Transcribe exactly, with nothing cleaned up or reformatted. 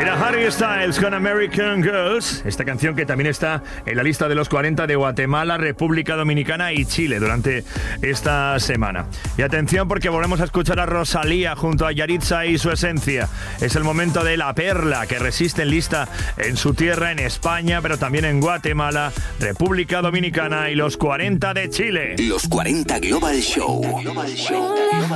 Era Harry Styles con American Girls, esta canción que también está en la lista de los cuarenta de Guatemala, República Dominicana y Chile durante esta semana. Y atención, porque volvemos a escuchar a Rosalía junto a Yaritza y su esencia. Es el momento de La Perla, que resiste en lista en su tierra, en España, pero también en Guatemala, República Dominicana y los cuarenta de Chile. Los cuarenta Global Show. Global Show.